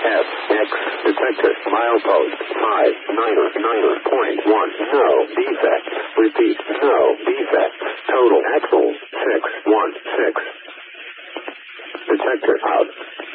FX detector. Milepost 599.1. No defect. Repeat. No defect. Total axles 6.